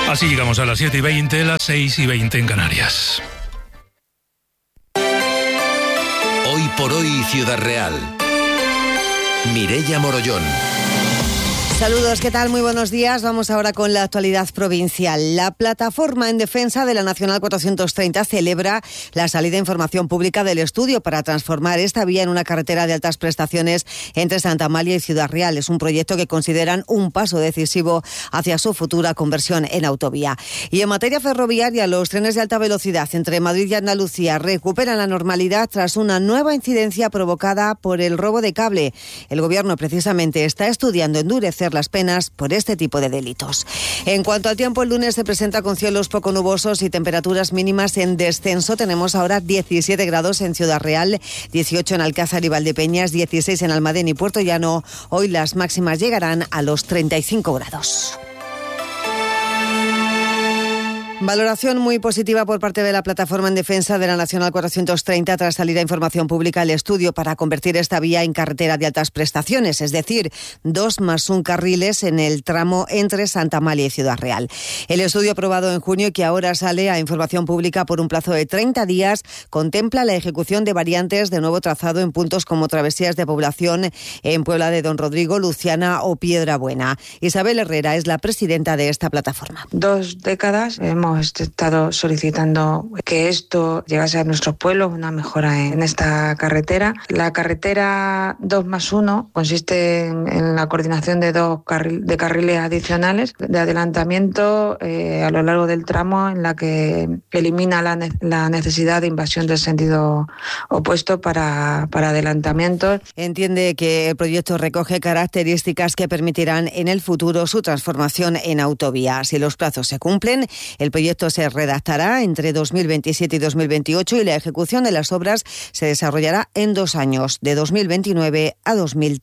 Así llegamos a las 7:20, las 6:20 en Canarias. Hoy por hoy, Ciudad Real. Mireia Morollón. Saludos, ¿qué tal? Muy buenos días. Vamos ahora con la actualidad provincial. La plataforma en defensa de la Nacional 430 celebra la salida de información pública del estudio para transformar esta vía en una carretera de altas prestaciones entre Santa Amalia y Ciudad Real. Es un proyecto que consideran un paso decisivo hacia su futura conversión en autovía. Y en materia ferroviaria, los trenes de alta velocidad entre Madrid y Andalucía recuperan la normalidad tras una nueva incidencia provocada por el robo de cable. El Gobierno precisamente está estudiando endurecer las penas por este tipo de delitos. En cuanto al tiempo, el lunes se presenta con cielos poco nubosos y temperaturas mínimas en descenso. Tenemos ahora 17 grados en Ciudad Real, 18 en Alcázar y Valdepeñas, 16 en Almadén y Puerto Llano. Hoy las máximas llegarán a los 35 grados. Valoración muy positiva por parte de la plataforma en defensa de la Nacional 430 tras salir a información pública el estudio para convertir esta vía en carretera de altas prestaciones, es decir, 2+1 carriles en el tramo entre Santa Amalia y Ciudad Real. El estudio aprobado en junio y que ahora sale a información pública por un plazo de 30 días contempla la ejecución de variantes de nuevo trazado en puntos como travesías de población en Puebla de Don Rodrigo, Luciana o Piedrabuena. Isabel Herrera es la presidenta de esta plataforma. 2 décadas hemos estado solicitando que esto llegase a nuestros pueblos, una mejora en esta carretera. La carretera 2+1 consiste en la coordinación de de carriles adicionales de adelantamiento a lo largo del tramo, en la que elimina la necesidad de invasión del sentido opuesto para adelantamientos. Entiende que el proyecto recoge características que permitirán en el futuro su transformación en autovía. Si los plazos se cumplen, el proyecto se redactará entre 2027 y 2028 y la ejecución de las obras se desarrollará en 2 años, de 2029 a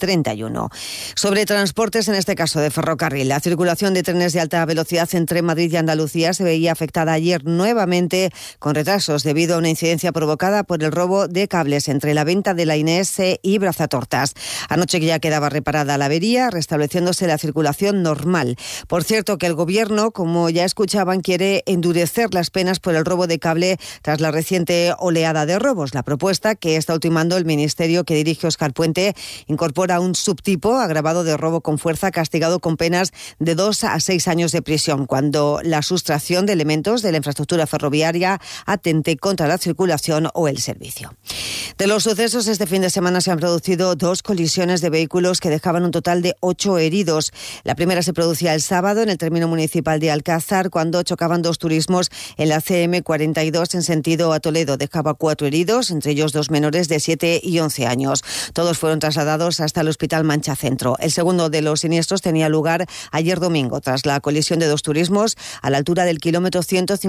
2031. Sobre transportes, en este caso de ferrocarril, la circulación de trenes de alta velocidad entre Madrid y Andalucía se veía afectada ayer nuevamente con retrasos debido a una incidencia provocada por el robo de cables entre la Venta de la Inés y Brazatortas. Anoche ya quedaba reparada la avería, restableciéndose la circulación normal. Por cierto, que el Gobierno, como ya escuchaban, quiere endurecer las penas por el robo de cable tras la reciente oleada de robos. La propuesta que está ultimando el ministerio que dirige Óscar Puente incorpora un subtipo agravado de robo con fuerza castigado con penas de 2 a 6 años de prisión cuando la sustracción de elementos de la infraestructura ferroviaria atente contra la circulación o el servicio. De los sucesos, este fin de semana se han producido 2 colisiones de vehículos que dejaban un total de 8 heridos. La primera se producía el sábado en el término municipal de Alcázar cuando chocaban 2 turismos en la CM42 en sentido a Toledo. Dejaba 4 heridos, entre ellos 2 menores de 7 y 11 años. Todos fueron trasladados hasta el Hospital Mancha Centro. El segundo de los siniestros tenía lugar ayer domingo, tras la colisión de 2 turismos a la altura del kilómetro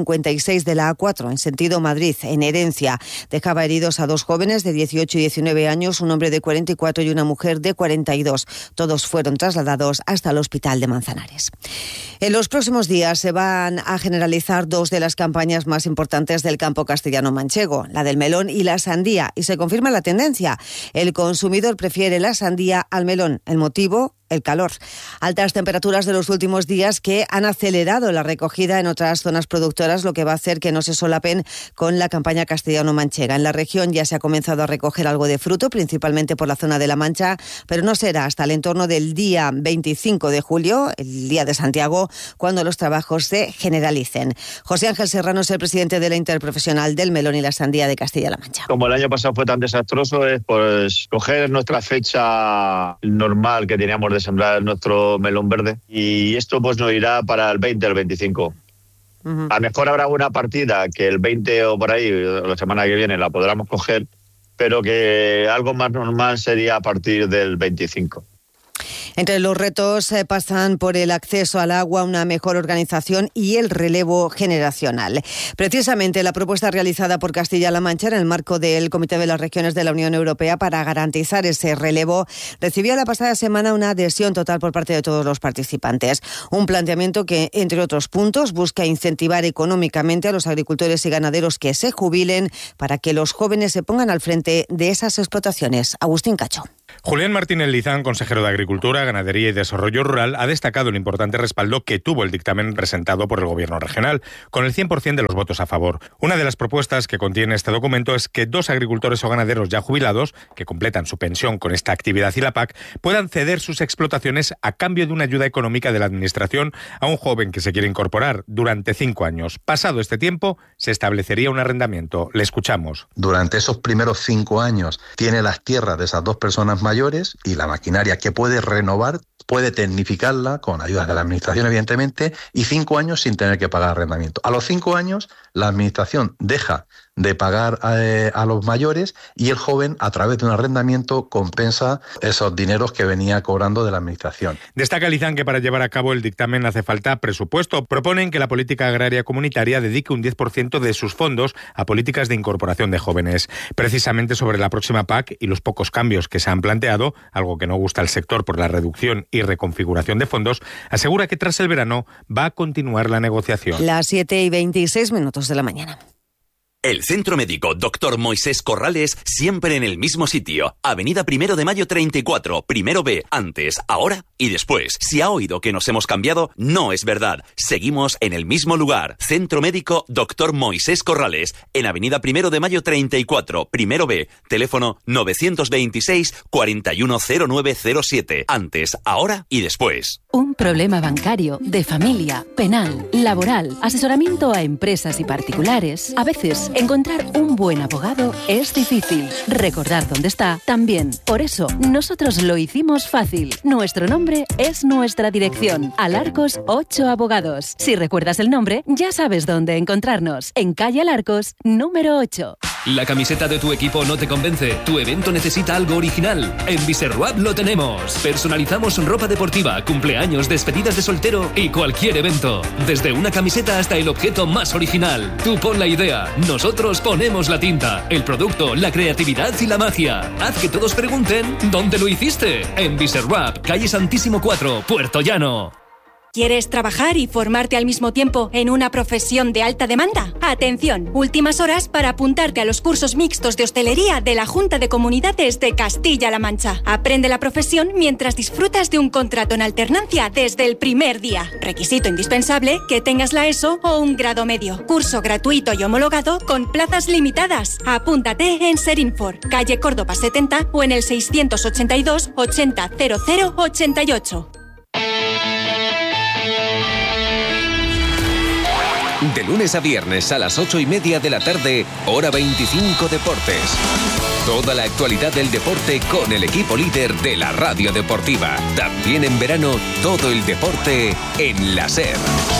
156 de la A4, en sentido Madrid, en Herencia. Dejaba heridos a 2 jóvenes de 18 y 19 años, un hombre de 44 y una mujer de 42. Todos fueron trasladados hasta el Hospital de Manzanares. En los próximos días se van a generalizar 2 de las campañas más importantes del campo castellano-manchego, la del melón y la sandía, y se confirma la tendencia. El consumidor prefiere la sandía al melón. El motivo: el calor. Altas temperaturas de los últimos días que han acelerado la recogida en otras zonas productoras, lo que va a hacer que no se solapen con la campaña castellano-manchega. En la región ya se ha comenzado a recoger algo de fruto, principalmente por la zona de La Mancha, pero no será hasta el entorno del día 25 de julio, el día de Santiago, cuando los trabajos se generalicen. José Ángel Serrano es el presidente de la Interprofesional del Melón y la Sandía de Castilla-La Mancha. Como el año pasado fue tan desastroso, es pues coger nuestra fecha normal que teníamos de sembrar nuestro melón verde, y esto pues nos irá para el 20 o el 25. A lo mejor habrá una partida que el 20 o por ahí, la semana que viene, la podremos coger, pero que algo más normal sería a partir del 25. Entre los retos pasan por el acceso al agua, una mejor organización y el relevo generacional. Precisamente la propuesta realizada por Castilla-La Mancha en el marco del Comité de las Regiones de la Unión Europea para garantizar ese relevo recibió la pasada semana una adhesión total por parte de todos los participantes. Un planteamiento que, entre otros puntos, busca incentivar económicamente a los agricultores y ganaderos que se jubilen para que los jóvenes se pongan al frente de esas explotaciones. Agustín Cacho. Julián Martínez Lizán, consejero de Agricultura, Ganadería y Desarrollo Rural, ha destacado el importante respaldo que tuvo el dictamen presentado por el Gobierno regional, con el 100% de los votos a favor. Una de las propuestas que contiene este documento es que 2 agricultores o ganaderos ya jubilados, que completan su pensión con esta actividad y la PAC, puedan ceder sus explotaciones a cambio de una ayuda económica de la Administración a un joven que se quiere incorporar durante 5 años. Pasado este tiempo, se establecería un arrendamiento. Le escuchamos. Durante esos primeros 5 años tiene las tierras de esas 2 personas mayores y la maquinaria que puede renovar, puede tecnificarla con ayudas de la Administración, evidentemente, y 5 años sin tener que pagar arrendamiento. A los 5 años, la Administración deja de pagar a los mayores y el joven, a través de un arrendamiento, compensa esos dineros que venía cobrando de la Administración. Destaca Lizán que para llevar a cabo el dictamen hace falta presupuesto. Proponen que la política agraria comunitaria dedique un 10% de sus fondos a políticas de incorporación de jóvenes. Precisamente sobre la próxima PAC y los pocos cambios que se han planteado, algo que no gusta al sector por la reducción y reconfiguración de fondos, asegura que tras el verano va a continuar la negociación. Las 7:26 de la mañana. El Centro Médico Dr. Moisés Corrales, siempre en el mismo sitio. Avenida 1 de Mayo 34, primero B, antes, ahora y después. Si ha oído que nos hemos cambiado, no es verdad. Seguimos en el mismo lugar. Centro Médico Dr. Moisés Corrales, en Avenida 1 de Mayo 34, primero B, teléfono 926 410907. Antes, ahora y después. Un problema bancario, de familia, penal, laboral, asesoramiento a empresas y particulares. A veces, encontrar un buen abogado es difícil. Recordar dónde está también. Por eso, nosotros lo hicimos fácil. Nuestro nombre es nuestra dirección. Alarcos 8 Abogados. Si recuerdas el nombre, ya sabes dónde encontrarnos. En calle Alarcos, número 8. ¿La camiseta de tu equipo no te convence? ¿Tu evento necesita algo original? En Biserwap lo tenemos. Personalizamos ropa deportiva, cumpleaños, despedidas de soltero y cualquier evento. Desde una camiseta hasta el objeto más original. Tú pon la idea. Nosotros ponemos la tinta, el producto, la creatividad y la magia. Haz que todos pregunten ¿dónde lo hiciste? En Biserwap, calle Santísimo 4, Puerto Llano. ¿Quieres trabajar y formarte al mismo tiempo en una profesión de alta demanda? Atención, últimas horas para apuntarte a los cursos mixtos de hostelería de la Junta de Comunidades de Castilla-La Mancha. Aprende la profesión mientras disfrutas de un contrato en alternancia desde el primer día. Requisito indispensable, que tengas la ESO o un grado medio. Curso gratuito y homologado con plazas limitadas. Apúntate en Serinfor, calle Córdoba 70 o en el 682 80 00 88. De lunes a viernes a las 8:30 de la tarde, Hora 25 Deportes. Toda la actualidad del deporte con el equipo líder de la radio deportiva. También en verano, todo el deporte en la SER.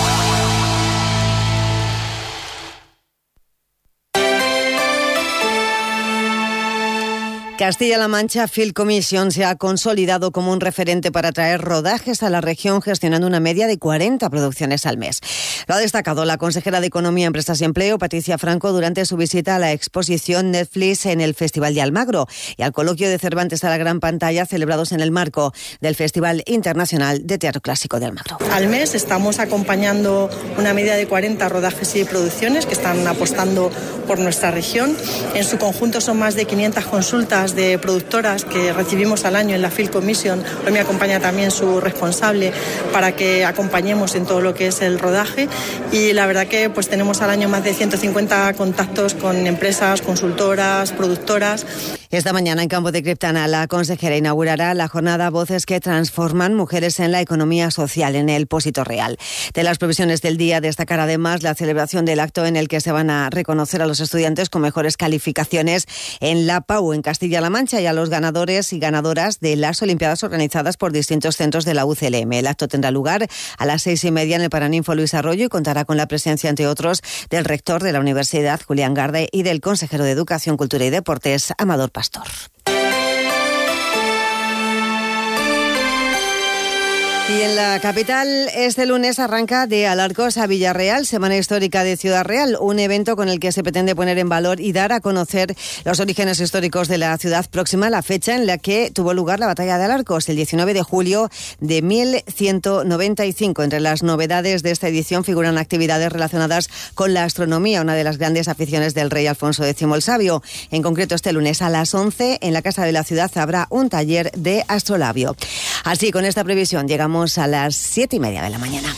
Castilla-La Mancha Film Commission se ha consolidado como un referente para traer rodajes a la región, gestionando una media de 40 producciones al mes. Lo ha destacado la consejera de Economía, Empresas y Empleo, Patricia Franco, durante su visita a la exposición Netflix en el Festival de Almagro y al coloquio de Cervantes a la gran pantalla, celebrados en el marco del Festival Internacional de Teatro Clásico de Almagro. Al mes estamos acompañando una media de 40 rodajes y producciones que están apostando por nuestra región. En su conjunto son más de 500 consultas de productoras que recibimos al año en la Film Commission. Hoy me acompaña también su responsable para que acompañemos en todo lo que es el rodaje, y la verdad que pues tenemos al año más de 150 contactos con empresas, consultoras, productoras. Esta mañana en Campo de Criptana la consejera inaugurará la jornada Voces que transforman mujeres en la economía social en el Pósito Real. De las previsiones del día, destacar además la celebración del acto en el que se van a reconocer a los estudiantes con mejores calificaciones en la PAU en Castilla-La Mancha y a los ganadores y ganadoras de las Olimpiadas organizadas por distintos centros de la UCLM. El acto tendrá lugar a las 6:30 en el Paraninfo Luis Arroyo y contará con la presencia, entre otros, del rector de la Universidad, Julián Garde, y del consejero de Educación, Cultura y Deportes, Amador Pastor. Y en la capital, este lunes arranca de Alarcos a Villarreal, Semana Histórica de Ciudad Real, un evento con el que se pretende poner en valor y dar a conocer los orígenes históricos de la ciudad, próxima a la fecha en la que tuvo lugar la Batalla de Alarcos, el 19 de julio de 1195. Entre las novedades de esta edición figuran actividades relacionadas con la astronomía, una de las grandes aficiones del rey Alfonso X el Sabio. En concreto, este lunes a las 11, en la Casa de la Ciudad, habrá un taller de astrolabio. Así, con esta previsión, llegamos a las 7:30 de la mañana.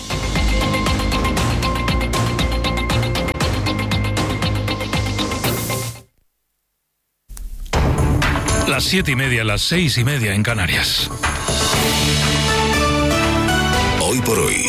Las 7:30, las 6:30 en Canarias. Hoy por hoy,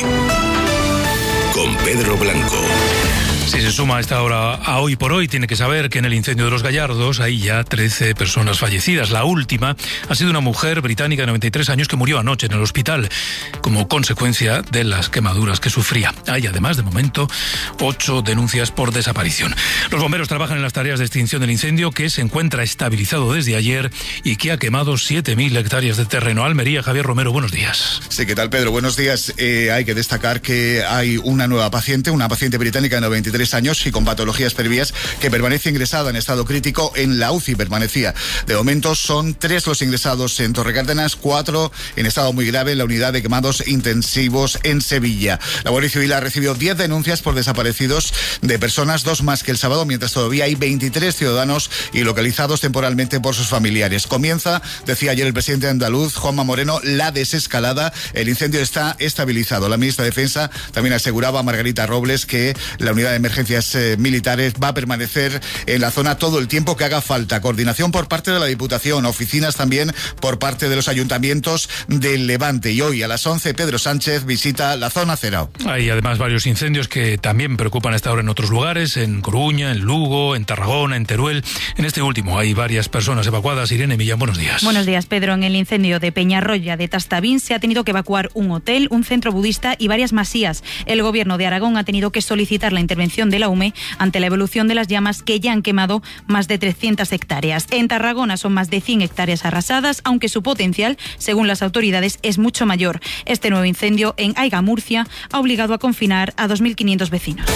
con Pedro Blanco. Si se suma a esta hora a Hoy por Hoy, tiene que saber que en el incendio de los Gallardos hay ya 13 personas fallecidas. La última ha sido una mujer británica de 93 años que murió anoche en el hospital como consecuencia de las quemaduras que sufría. Hay además, de momento, 8 denuncias por desaparición. Los bomberos trabajan en las tareas de extinción del incendio, que se encuentra estabilizado desde ayer y que ha quemado 7.000 hectáreas de terreno. Almería, Javier Romero, buenos días. Sí, ¿qué tal, Pedro? Buenos días. Hay que destacar que hay una nueva paciente, una paciente británica de 93 años y con patologías previas, que permanece ingresada en estado crítico en la UCI. Permanecía. De momento son 3 los ingresados en Torrecárdenas, 4 en estado muy grave en la unidad de quemados intensivos en Sevilla. La Guardia Civil ha recibido 10 denuncias por desaparecidos de personas, 2 más que el sábado, mientras todavía hay 23 ciudadanos ilocalizados temporalmente por sus familiares. Comienza, decía ayer el presidente andaluz, Juanma Moreno, la desescalada. El incendio está estabilizado. La ministra de Defensa también aseguraba a Margarita Robles que la unidad de emergencias militares va a permanecer en la zona todo el tiempo que haga falta. Coordinación por parte de la Diputación, oficinas también por parte de los ayuntamientos del Levante. Y hoy a las 11 Pedro Sánchez visita la zona cero. Hay además varios incendios que también preocupan a esta hora en otros lugares, en Coruña, en Lugo, en Tarragona, en Teruel. En este último hay varias personas evacuadas. Irene Millán, buenos días. Buenos días, Pedro. En el incendio de Peñarroya de Tastavín se ha tenido que evacuar un hotel, un centro budista y varias masías. El gobierno de Aragón ha tenido que solicitar la intervención de la UME ante la evolución de las llamas que ya han quemado más de 300 hectáreas. En Tarragona son más de 100 hectáreas arrasadas, aunque su potencial, según las autoridades, es mucho mayor. Este nuevo incendio en Aiga, Murcia, ha obligado a confinar a 2.500 vecinos.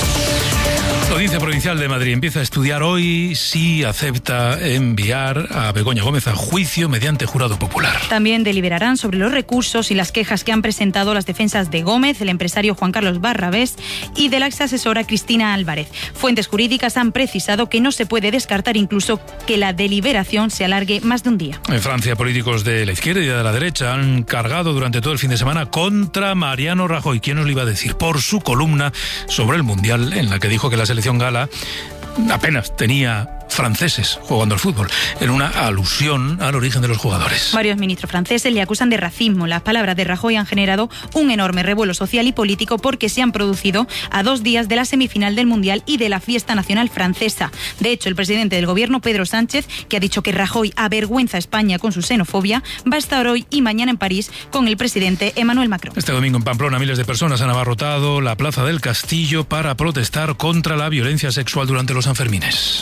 La Audiencia Provincial de Madrid empieza a estudiar hoy si acepta enviar a Begoña Gómez a juicio mediante jurado popular. También deliberarán sobre los recursos y las quejas que han presentado las defensas de Gómez, el empresario Juan Carlos Barrabés y de la exasesora Cristina Álvarez. Fuentes jurídicas han precisado que no se puede descartar incluso que la deliberación se alargue más de un día. En Francia, políticos de la izquierda y de la derecha han cargado durante todo el fin de semana contra Mariano Rajoy. ¿Quién nos lo iba a decir? Por su columna sobre el Mundial, en la que dijo que la selección gala apenas tenía franceses jugando al fútbol, en una alusión al origen de los jugadores. Varios ministros franceses le acusan de racismo. Las palabras de Rajoy han generado un enorme revuelo social y político porque se han producido a 2 días de la semifinal del Mundial y de la fiesta nacional francesa. De hecho, el presidente del gobierno, Pedro Sánchez, que ha dicho que Rajoy avergüenza a España con su xenofobia, va a estar hoy y mañana en París con el presidente Emmanuel Macron. Este domingo en Pamplona miles de personas han abarrotado la Plaza del Castillo para protestar contra la violencia sexual durante los Sanfermines.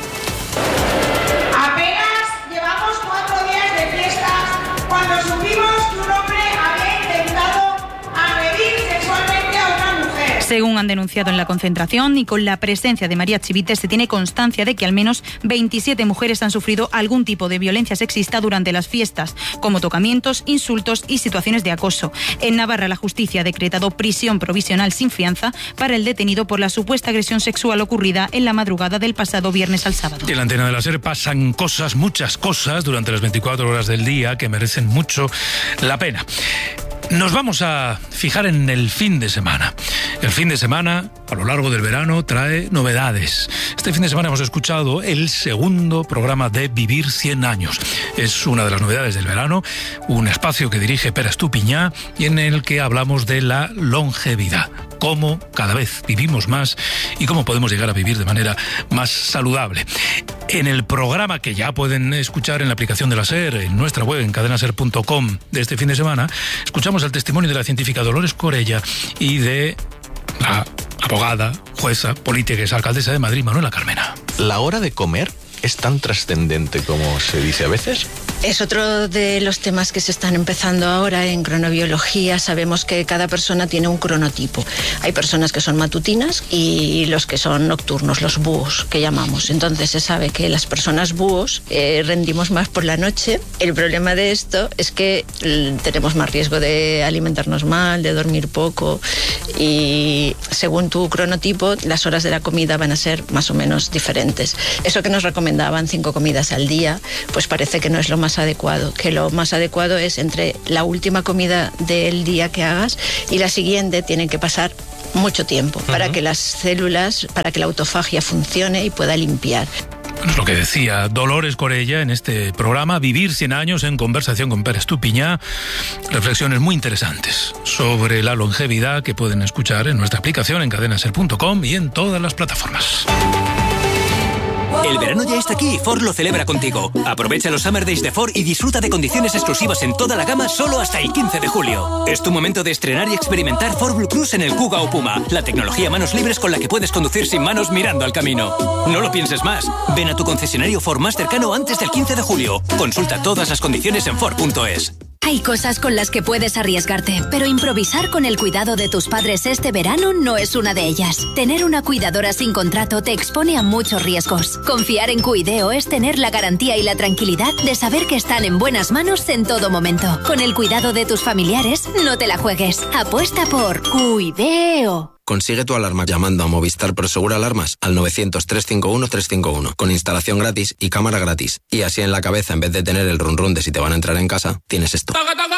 Apenas llevamos 4 días de fiestas cuando supimos que un hombre había intentado agredir sexualmente a una mujer. Según han denunciado en la concentración y con la presencia de María Chivite, se tiene constancia de que al menos 27 mujeres han sufrido algún tipo de violencia sexista durante las fiestas, como tocamientos, insultos y situaciones de acoso. En Navarra, la justicia ha decretado prisión provisional sin fianza para el detenido por la supuesta agresión sexual ocurrida en la madrugada del pasado viernes al sábado. En la antena de la SER pasan cosas, muchas cosas, durante las 24 horas del día que merecen mucho la pena. Nos vamos a fijar en el fin de semana. El fin de semana, a lo largo del verano, trae novedades. Este fin de semana hemos escuchado el segundo programa de Vivir 100 años. Es una de las novedades del verano, un espacio que dirige Pere Estupiñá y en el que hablamos de la longevidad. Cómo cada vez vivimos más y cómo podemos llegar a vivir de manera más saludable. En el programa que ya pueden escuchar en la aplicación de la SER, en nuestra web, en cadenaser.com, de este fin de semana, escuchamos el testimonio de la científica Dolores Corella y de la abogada, jueza, política y alcaldesa de Madrid, Manuela Carmena. ¿La hora de comer es tan trascendente como se dice a veces? Es otro de los temas que se están empezando ahora en cronobiología. Sabemos que cada persona tiene un cronotipo. Hay personas que son matutinas y los que son nocturnos, los búhos que llamamos. Entonces se sabe que las personas búhos rendimos más por la noche. El problema de esto es que tenemos más riesgo de alimentarnos mal, de dormir poco, y según tu cronotipo las horas de la comida van a ser más o menos diferentes. Eso que nos recomendaban 5 comidas al día, pues parece que no es lo más adecuado, que lo más adecuado es entre la última comida del día que hagas y la siguiente tienen que pasar mucho tiempo para que las células, para que la autofagia funcione y pueda limpiar. Es lo que decía Dolores Corella en este programa, Vivir 100 años, en conversación con Pere Estupiñá. Reflexiones muy interesantes sobre la longevidad que pueden escuchar en nuestra aplicación en cadenaser.com y en todas las plataformas. El verano ya está aquí y Ford lo celebra contigo. Aprovecha los Summer Days de Ford y disfruta de condiciones exclusivas en toda la gama solo hasta el 15 de julio. Es tu momento de estrenar y experimentar Ford Blue Cruise en el Kuga o Puma, la tecnología manos libres con la que puedes conducir sin manos mirando al camino. No lo pienses más. Ven a tu concesionario Ford más cercano antes del 15 de julio. Consulta todas las condiciones en Ford.es. Hay cosas con las que puedes arriesgarte, pero improvisar con el cuidado de tus padres este verano no es una de ellas. Tener una cuidadora sin contrato te expone a muchos riesgos. Confiar en Cuideo es tener la garantía y la tranquilidad de saber que están en buenas manos en todo momento. Con el cuidado de tus familiares, no te la juegues. Apuesta por Cuideo. Consigue tu alarma llamando a Movistar Prosegur Alarmas al 900-351-351 con instalación gratis y cámara gratis. Y así en la cabeza, en vez de tener el run run de si te van a entrar en casa, tienes esto.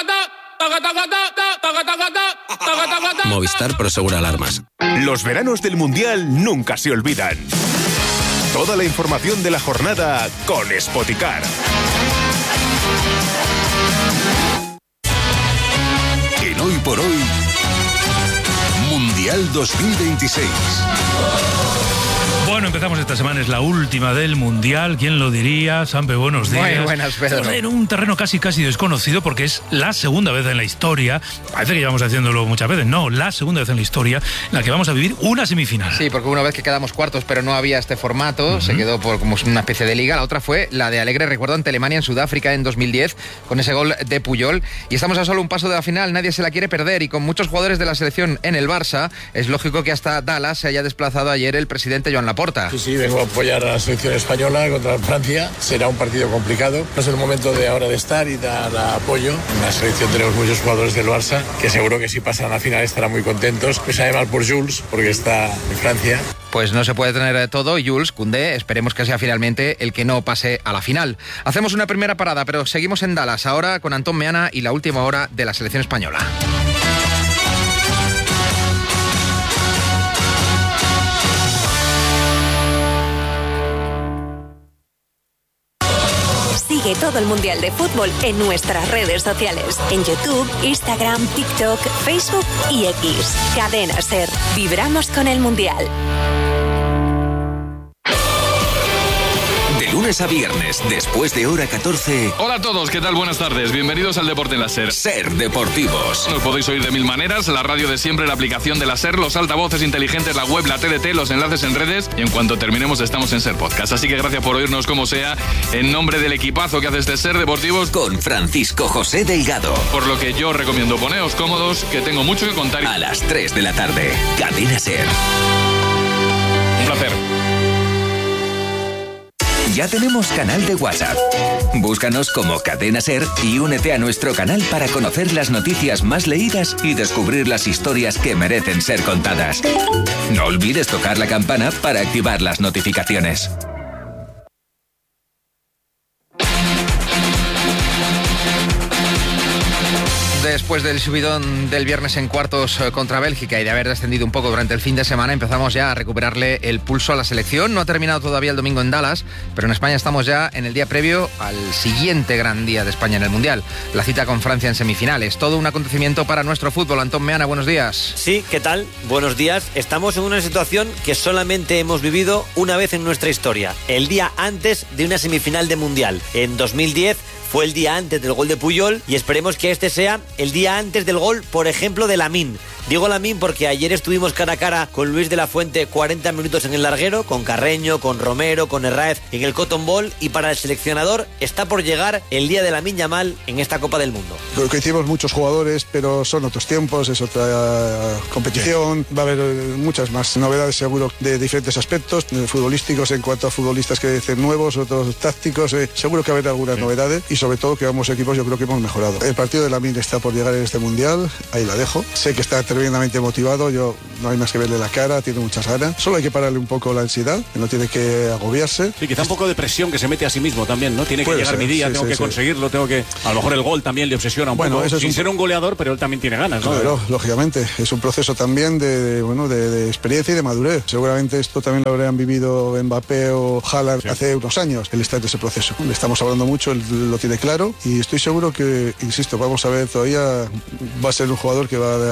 Movistar Prosegur Alarmas. Los veranos del Mundial nunca se olvidan. Toda la información de la jornada con Spoticar. En Hoy por Hoy, Mundial 2026. Bueno, empezamos esta semana, es la última del Mundial. ¿Quién lo diría? Sampe, buenos días. Muy buenas, Pedro. En un terreno casi desconocido, porque es la segunda vez en la historia, parece que llevamos haciéndolo muchas veces, no, la segunda vez en la historia en la que vamos a vivir una semifinal. Sí, porque una vez que quedamos cuartos, pero no había este formato, se quedó por como una especie de liga. La otra fue la de alegre recuerdo ante Alemania en Sudáfrica en 2010, con ese gol de Puyol. Y estamos a solo un paso de la final, nadie se la quiere perder, y con muchos jugadores de la selección en el Barça, es lógico que hasta Dallas se haya desplazado ayer el presidente Joan Laporta. Sí, vengo a apoyar a la selección española contra Francia. Será un partido complicado. No es el momento de ahora de estar y dar apoyo. En la selección tenemos muchos jugadores del Barça que seguro que si pasan a la final estarán muy contentos. Me sabe mal por Jules porque está en Francia. Pues no se puede tener todo y Jules Koundé esperemos que sea finalmente el que no pase a la final. Hacemos una primera parada, pero seguimos en Dallas ahora con Antón Meana y la última hora de la selección española. Sigue todo el Mundial de Fútbol en nuestras redes sociales. En YouTube, Instagram, TikTok, Facebook y X. Cadena SER. Vibramos con el Mundial. De lunes a viernes, después de hora 14. Hola a todos, ¿qué tal? Buenas tardes. Bienvenidos al Deporte en la SER. SER Deportivos. Nos podéis oír de mil maneras, la radio de siempre, la aplicación de la SER, los altavoces inteligentes, la web, la TDT, los enlaces en redes, y en cuanto terminemos estamos en SER Podcast. Así que gracias por oírnos como sea, en nombre del equipazo que hace este SER Deportivos. Con Francisco José Delgado. Por lo que yo recomiendo poneos cómodos, que tengo mucho que contar. A las 3 de la tarde, Cadena SER. Un placer. Ya tenemos canal de WhatsApp. Búscanos como Cadena SER y únete a nuestro canal para conocer las noticias más leídas y descubrir las historias que merecen ser contadas. No olvides tocar la campana para activar las notificaciones. Después del subidón del viernes en cuartos contra Bélgica y de haber descendido un poco durante el fin de semana, empezamos ya a recuperarle el pulso a la selección. No ha terminado todavía el domingo en Dallas, pero en España estamos ya en el día previo al siguiente gran día de España en el Mundial, la cita con Francia en semifinales. Todo un acontecimiento para nuestro fútbol. Antón Meana, buenos días. Sí, ¿qué tal? Buenos días. Estamos en una situación que solamente hemos vivido una vez en nuestra historia, el día antes de una semifinal de Mundial. En 2010 fue el día antes del gol de Puyol y esperemos que este sea el día antes del gol, por ejemplo, de Lamine. Digo Lamine porque ayer estuvimos cara a cara con Luis de la Fuente 40 minutos en el larguero, con Carreño, con Romero, con Herráez en el Cotton Bowl, y para el seleccionador está por llegar el día de Lamine Yamal en esta Copa del Mundo. Lo que hicimos muchos jugadores, pero son otros tiempos, es otra competición, va a haber muchas más novedades seguro de diferentes aspectos, futbolísticos en cuanto a futbolistas que dicen nuevos, otros tácticos, seguro que va a haber algunas novedades y sobre todo que ambos equipos yo creo que hemos mejorado. El partido de Lamine está por llegar en este Mundial, ahí la dejo, sé que está tremendamente motivado, yo no hay más que verle la cara, tiene muchas ganas, solo hay que pararle un poco la ansiedad, que no tiene que agobiarse. Sí, quizá un poco de presión que se mete a sí mismo también, ¿no? Tiene que llegar mi día, tengo que conseguirlo, tengo que... A lo mejor el gol también le obsesiona un poco, sin ser un goleador, pero él también tiene ganas, ¿no? Claro, lógicamente, es un proceso también de experiencia y de madurez. Seguramente esto también lo habrían vivido Mbappé o Haaland hace unos años, él está en ese proceso. Le estamos hablando mucho, él lo tiene claro y estoy seguro que, insisto, vamos a ver, todavía va a ser un jugador que va